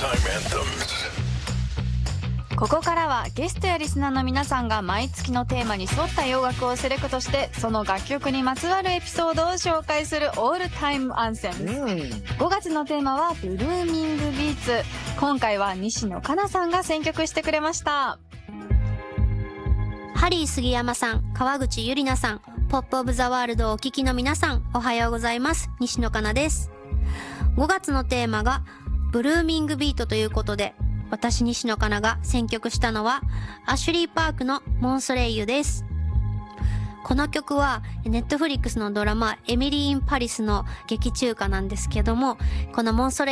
ここからはゲストやリスナーの皆さんが毎月のテーマに沿った洋楽をセレクトして、その楽曲にまつわるエピソードを紹介するオールタイムアンセム。5月のテーマはブルーミングビーツ。今回は西野カナさんが選曲してくれました。 ハリー杉山さん、川口ゆりなさん、ポップオブザワールドをお聞きの皆さん、おはようございます。西野カナです。5月のテーマがブルーミングビートということで、私西野カナが選曲したのはアシュリー・パークのモンソレイユです。この曲はネットフリックスのドラマエミリー・イン・パリスの劇中歌なんですけども、このモンソレイユ